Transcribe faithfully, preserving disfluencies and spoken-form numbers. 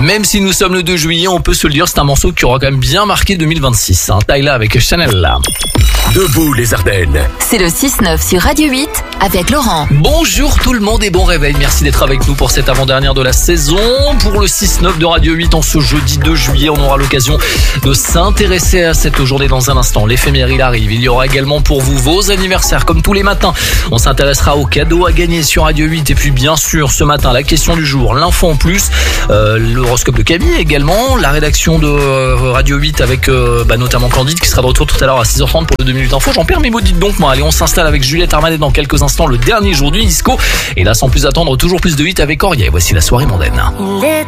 Même si nous sommes le deux juillet, on peut se le dire, c'est un morceau qui aura quand même bien marqué deux mille vingt-six. Hein. Tyla avec Chanel là. Debout les Ardennes. C'est le six neuf sur Radio huit avec Laurent. Bonjour tout le monde et bon réveil. Merci d'être avec nous pour cette avant-dernière de la saison. Pour le six neuf de Radio huit en ce jeudi deux juillet, on aura l'occasion de s'intéresser à cette journée dans un instant. L'éphémère, il arrive. Il y aura également pour vous vos anniversaires comme tous les matins. On s'intéressera aux cadeaux à gagner sur Radio huit et puis bien sûr ce matin la question du jour, l'info en plus, euh, l'horoscope de Camille également, la rédaction de euh, Radio huit avec euh, bah, notamment Candide qui sera de retour tout à l'heure à six heures trente pour le deux minutes info. J'en perds mes mots, dites donc moi. Allez, on s'installe avec Juliette Armanet dans quelques instants, le dernier jour du disco. Et là, sans plus attendre, toujours plus de hit avec Oria. Et voici la soirée mondaine.